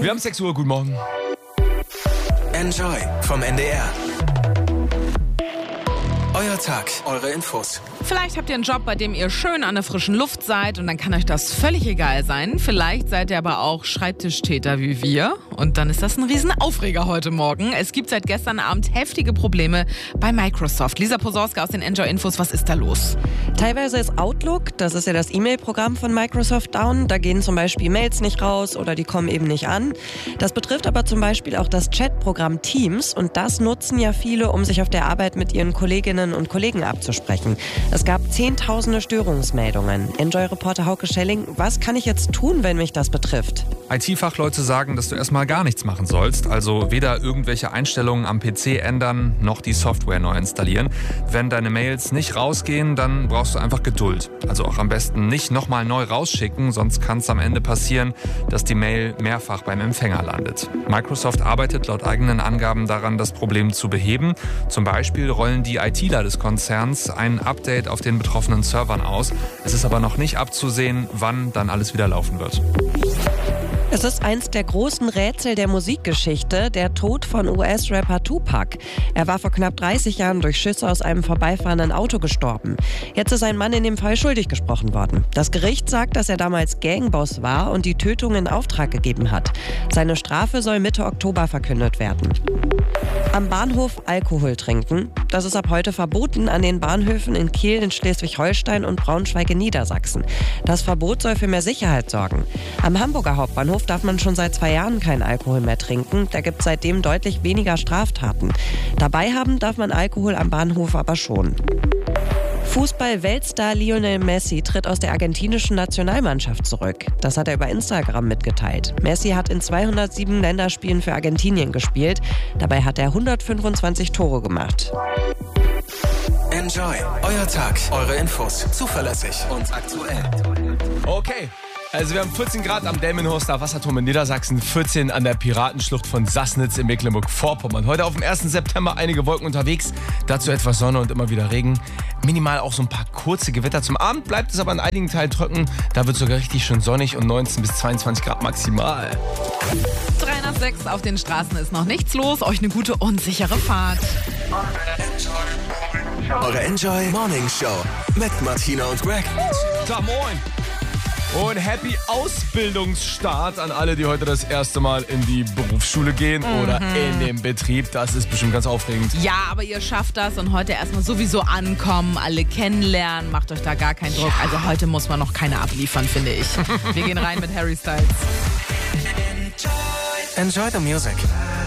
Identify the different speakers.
Speaker 1: Wir haben 6 Uhr, guten Morgen.
Speaker 2: Enjoy vom NDR. Euer Tag, eure Infos.
Speaker 3: Vielleicht habt ihr einen Job, bei dem ihr schön an der frischen Luft seid und dann kann euch das völlig egal sein. Vielleicht seid ihr aber auch Schreibtischtäter wie wir und dann ist das ein Riesenaufreger heute Morgen. Es gibt seit gestern Abend heftige Probleme bei Microsoft. Lisa Posorska aus den Enjoy Infos, was ist da los?
Speaker 4: Teilweise ist Outlook, das ist ja das E-Mail-Programm von Microsoft, down. Da gehen zum Beispiel Mails nicht raus oder die kommen eben nicht an. Das betrifft aber zum Beispiel auch das Chat-Programm Teams und das nutzen ja viele, um sich auf der Arbeit mit ihren Kolleginnen und Kollegen abzusprechen. Es gab zehntausende Störungsmeldungen. Enjoy-Reporter Hauke Schelling, was kann ich jetzt tun, wenn mich das betrifft?
Speaker 5: IT-Fachleute sagen, dass du erstmal gar nichts machen sollst. Also weder irgendwelche Einstellungen am PC ändern, noch die Software neu installieren. Wenn deine Mails nicht rausgehen, dann brauchst du einfach Geduld. Also auch am besten nicht nochmal neu rausschicken, sonst kann es am Ende passieren, dass die Mail mehrfach beim Empfänger landet. Microsoft arbeitet laut eigenen Angaben daran, das Problem zu beheben. Zum Beispiel rollen die ITler des Konzerns ein Update auf den betroffenen Servern aus. Es ist aber noch nicht abzusehen, wann dann alles wieder laufen wird.
Speaker 4: Es ist eins der großen Rätsel der Musikgeschichte, der Tod von US-Rapper Tupac. Er war vor knapp 30 Jahren durch Schüsse aus einem vorbeifahrenden Auto gestorben. Jetzt ist ein Mann in dem Fall schuldig gesprochen worden. Das Gericht sagt, dass er damals Gangboss war und die Tötung in Auftrag gegeben hat. Seine Strafe soll Mitte Oktober verkündet werden. Am Bahnhof Alkohol trinken. Das ist ab heute verboten an den Bahnhöfen in Kiel in Schleswig-Holstein und Braunschweig in Niedersachsen. Das Verbot soll für mehr Sicherheit sorgen. Am Hamburger Hauptbahnhof darf man schon seit 2 Jahren keinen Alkohol mehr trinken. Da gibt es seitdem deutlich weniger Straftaten. Dabei haben darf man Alkohol am Bahnhof aber schon. Fußball-Weltstar Lionel Messi tritt aus der argentinischen Nationalmannschaft zurück. Das hat er über Instagram mitgeteilt. Messi hat in 207 Länderspielen für Argentinien gespielt. Dabei hat er 125 Tore gemacht.
Speaker 2: Enjoy, euer Tag, eure Infos. Zuverlässig und aktuell.
Speaker 1: Okay. Also wir haben 14 Grad am Delmenhorster Wasserturm in Niedersachsen, 14 an der Piratenschlucht von Sassnitz in Mecklenburg-Vorpommern. Heute auf dem 1. September einige Wolken unterwegs, dazu etwas Sonne und immer wieder Regen. Minimal auch so ein paar kurze Gewitter. Zum Abend bleibt es aber an einigen Teilen trocken. Da wird es sogar richtig schön sonnig und 19 bis 22 Grad maximal.
Speaker 3: 306 auf den Straßen ist noch nichts los. Euch eine gute und sichere Fahrt.
Speaker 2: Eure Enjoy Morning Show mit Martina und Greg.
Speaker 1: Da moin! Und happy Ausbildungsstart an alle, die heute das erste Mal in die Berufsschule gehen oder in den Betrieb. Das ist bestimmt ganz aufregend.
Speaker 3: Ja, aber ihr schafft das und heute erstmal sowieso ankommen, alle kennenlernen, macht euch da gar keinen Druck. Also heute muss man noch keine abliefern, finde ich. Wir gehen rein mit Harry Styles.
Speaker 2: Enjoy the music.